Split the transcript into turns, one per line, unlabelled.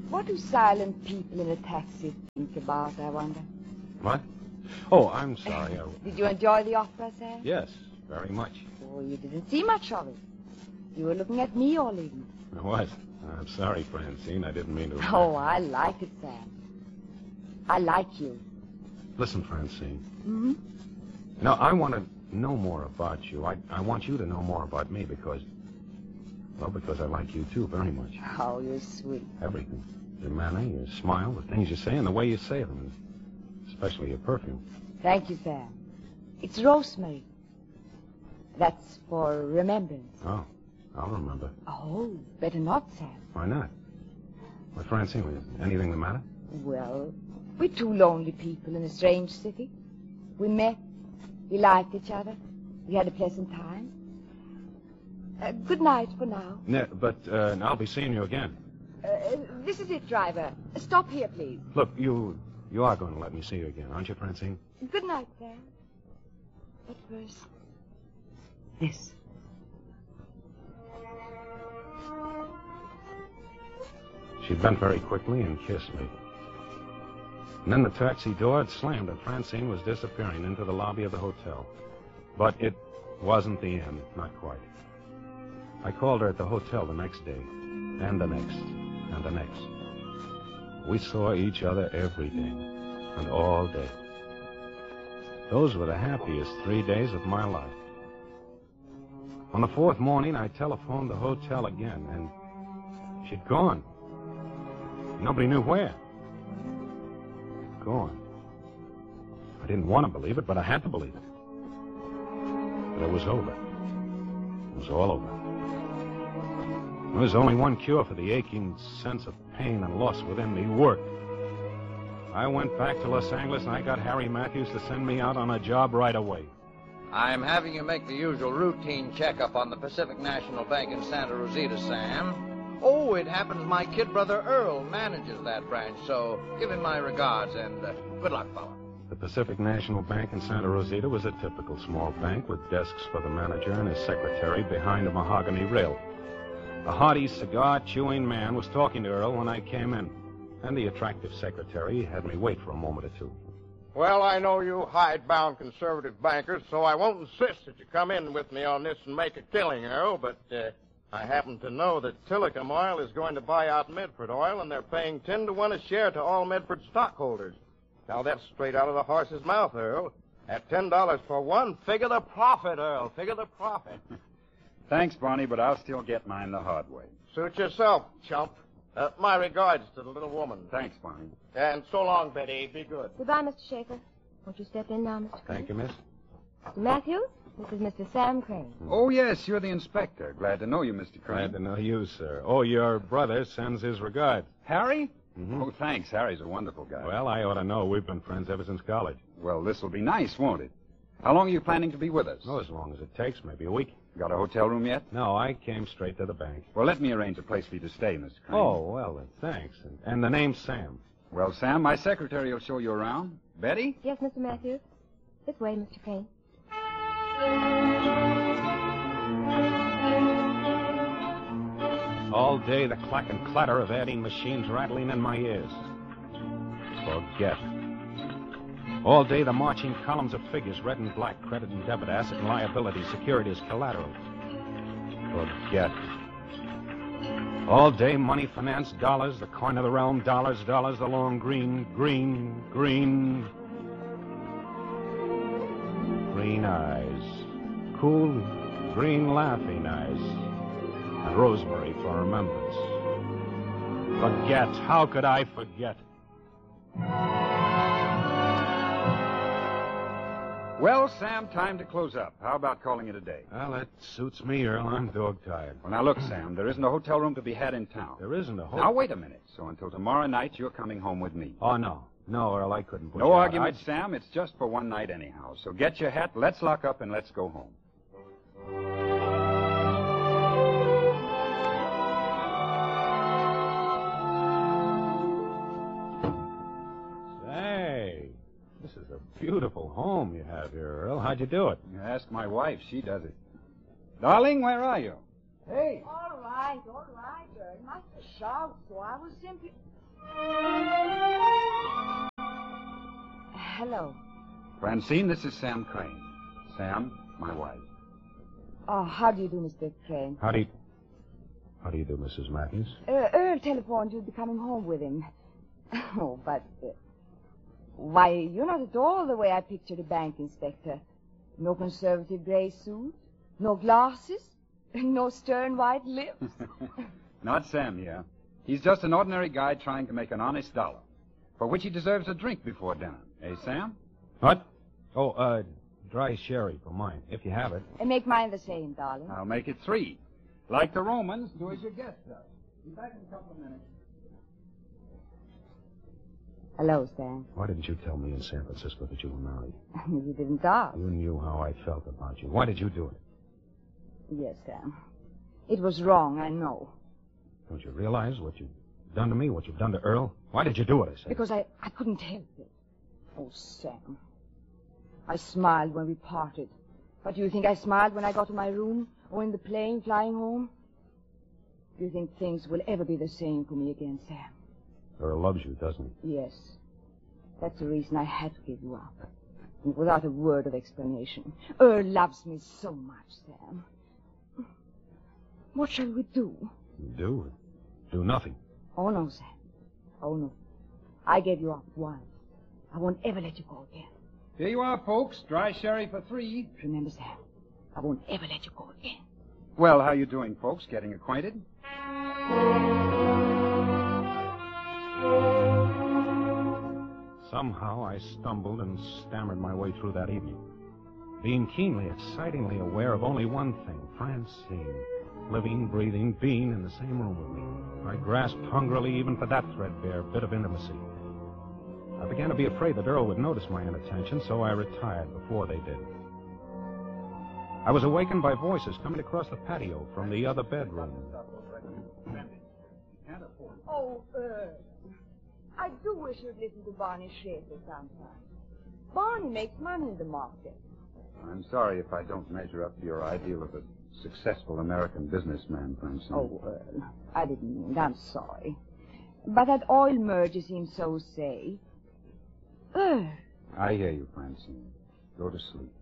What do silent people in a taxi think about, I wonder?
What? Oh, I'm sorry.
Did you enjoy the opera, Sam?
Yes, very much.
Oh, you didn't see much of it. You were looking at me all evening.
I was. I'm sorry, Francine. I didn't mean to...
Oh, I like it, Sam. I like you.
Listen, Francine.
Mm-hmm.
No, I want to know more about you. I want you to know more about me because I like you, too, very much.
Oh, you're sweet.
Everything. Your manner, your smile, the things you say, and the way you say them. Especially your perfume.
Thank you, Sam. It's rosemary. That's for remembrance.
Oh, I'll remember.
Oh, better not, Sam.
Why not? Well, Francine, is anything the matter?
Well, we're two lonely people in a strange city. We met. We liked each other. We had a pleasant time. Good night for now.
No, but I'll be seeing you again.
This is it, driver. Stop here, please.
Look, you are going to let me see you again, aren't you, Francine?
Good night, Sam. But first, this.
She bent very quickly and kissed me. And then the taxi door had slammed and Francine was disappearing into the lobby of the hotel. But it wasn't the end, not quite. I called her at the hotel the next day, and the next, and the next. We saw each other every day, and all day. Those were the happiest 3 days of my life. On the fourth morning, I telephoned the hotel again, and she'd gone. Nobody knew where. Gone. I didn't want to believe it, but I had to believe it. But it was over. It was all over. There was only one cure for the aching sense of pain and loss within me, work. I went back to Los Angeles and I got Harry Matthews to send me out on a job right away.
I'm having you make the usual routine checkup on the Pacific National Bank in Santa Rosita, Sam. Oh, it happens my kid brother Earl manages that branch, so give him my regards and good luck, fella.
The Pacific National Bank in Santa Rosita was a typical small bank with desks for the manager and his secretary behind a mahogany rail. A hearty, cigar-chewing man was talking to Earl when I came in, and the attractive secretary had me wait for a moment or two.
Well, I know you hidebound conservative bankers, so I won't insist that you come in with me on this and make a killing, Earl, but I happen to know that Tillicum Oil is going to buy out Medford Oil, and they're paying 10 to 1 a share to all Medford stockholders. Now, that's straight out of the horse's mouth, Earl. At $10 for one, figure the profit, Earl. Figure the profit.
Thanks, Barney, but I'll still get mine the hard way.
Suit yourself, chump. My regards to the little woman.
Thanks, Barney.
And so long, Betty. Be good.
Goodbye, Mr. Schaefer. Won't you step in now, Mr.
Thank you, miss.
Mr. Matthews? This is Mr. Sam Crane.
Oh, yes, you're the inspector. Glad to know you, Mr. Crane.
Glad to know you, sir. Oh, your brother sends his regards.
Harry?
Mm-hmm.
Oh, thanks. Harry's a wonderful guy.
Well, I ought to know. We've been friends ever since college.
Well, this will be nice, won't it? How long are you planning to be with us?
Oh, as long as it takes, maybe a week.
Got a hotel room yet?
No, I came straight to the bank.
Well, let me arrange a place for you to stay, Mr. Crane.
Oh, well, then, thanks. And the name's Sam.
Well, Sam, my secretary will show you around. Betty?
Yes, Mr. Matthews. This way, Mr. Crane.
All day, the clack and clatter of adding machines rattling in my ears. Forget. All day, the marching columns of figures, red and black, credit and debit, asset and liability, securities, collateral. Forget. All day, money, finance, dollars, the coin of the realm, dollars, dollars, the long green, green, green. Green eyes. Cool, green, laughing eyes. And rosemary for remembrance. Forget. How could I forget?
Well, Sam, time to close up. How about calling it a day?
Well, that suits me, Earl. I'm dog-tired.
Well, now, look, Sam, there isn't a hotel room to be had in town.
There isn't a hotel.
Now, wait a minute. So until tomorrow night, you're coming home with me.
Oh, no. No, Earl, I couldn't put
No
you out.
argument, Sam. It's just for one night anyhow. So get your hat, let's lock up, and let's go home.
Say, this is a beautiful home you have here, Earl. How'd you do it?
You ask my wife. She does it. Darling, where are you? Hey.
All right, Ern. My didn't shout, so I was simply... Hello.
Francine, this is Sam Crane. Sam, my wife.
Oh, how do you do, Mr. Crane?
How do you do, Mrs. Matthews?
Earl telephoned you'd be coming home with him. Oh, but... why, you're not at all the way I pictured a bank inspector. No conservative gray suit, no glasses, no stern white lips.
Not Sam here. He's just an ordinary guy trying to make an honest dollar, for which he deserves a drink before dinner. Eh, Sam?
What? Oh, dry sherry for mine, if you have it.
And make mine the same, darling.
I'll make it 3. Like the Romans, do as your guest does. Be back in a couple of minutes.
Hello, Sam.
Why didn't you tell me in San Francisco that you were married?
You didn't ask.
You knew how I felt about you. Why did you do it?
Yes, Sam. It was wrong, I know.
Don't you realize what you've done to me, what you've done to Earl? Why did you do it, I said?
Because I couldn't help it. Oh, Sam. I smiled when we parted. But do you think I smiled when I got to my room or in the plane flying home? Do you think things will ever be the same for me again, Sam?
Earl loves you, doesn't he?
Yes. That's the reason I had to give you up. And without a word of explanation. Earl loves me so much, Sam. What shall we do?
Do? Do nothing.
Oh, no, Sam. Oh, no. I gave you up once. I won't ever let you go again.
Here you are, folks. Dry sherry for 3.
Remember, Sam, I won't ever let you go again.
Well, how you doing, folks? Getting acquainted?
Somehow I stumbled and stammered my way through that evening, being keenly, excitingly aware of only one thing, Francine. Living, breathing, being in the same room with me. I grasped hungrily even for that threadbare bit of intimacy. I began to be afraid that Earl would notice my inattention, so I retired before they did. I was awakened by voices coming across the patio from the other bedroom.
Oh, Earl. I do wish you'd listen to Barney Schaefer sometime. Barney makes money in the market.
I'm sorry if I don't measure up to your ideal of a successful American businessman, Francine.
Oh, Earl, I didn't mean it. I'm sorry. But that oil merger seems so safe. Earl.
I hear you, Francine. Go to sleep.